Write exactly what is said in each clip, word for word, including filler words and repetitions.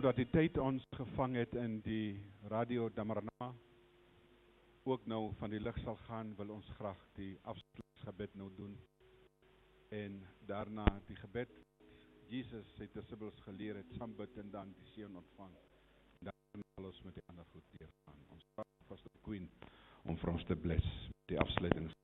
dat die tyd ons gevang het in die Radio Damarana ook nou van die lig sal gaan, wil ons graag die afsluitingsgebed nou doen. En daarna die gebed, Jesus sy disippels geleer het, saam bid en dan die seën ontvang. En dan sal ons met die ander goed deurgaan. Ons vraag vas die Queen om vir ons te bless met die afsluitings.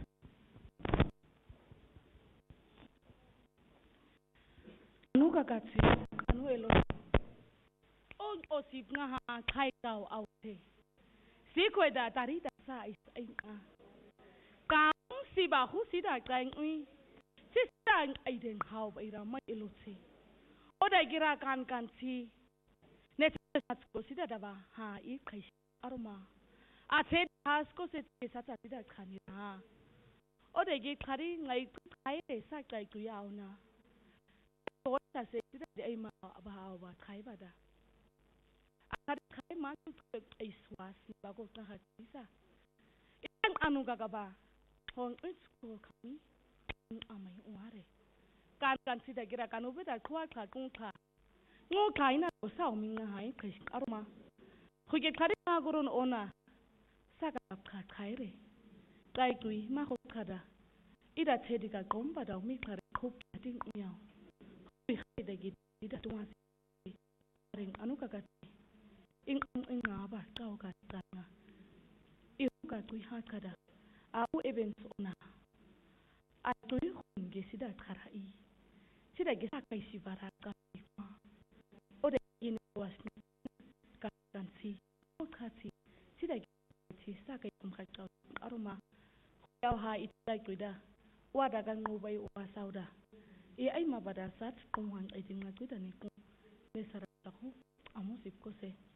Nuka katsi, kanu elo. On osip nga ha kai kau aute. Sikwe da tarita sa is inga. Kang si ba hu si da kang ui. Si sang aiden hau ba ira mai elo si. Oda gira kan kan si. Net satsko si da ba ha I kai aroma. Ate hasko se satsa si da kani ha. Oda gi kari ngai kai sa kai ku ya ona. Oda se si da ai ma ba ba kai ba da. Akar kai ma tu ai swas ni ba ko ta hatisa. Iang anu ga ba. Hong usko kami. Amai uare. Kan kan si da gira kan ubeda kwa kwa kwa. Ngo kai na ko sa mi nga hai kai aroma. Khu ge kari ma goron ona. Saka ka kai re. Kai tui ma ko kada. Ida thedi ka komba da mi kare khup ting miao. Hui khai da gi ida tuwa si. Ring anu ka ka. Ing ing nga ba kau ka kana. I ka tui ha kada. Au events ona. Atui hunge sida karai. Sida gisa kai si baraka. Ode in was kansi. Okati. Sida gisi sa kai kumkata aroma. Yau ha ita kuida. Wada gan ngobai wa sauda. E ai mabada sat kumwang ai dinga kuida ni ku. Nesara ko amusip ko se.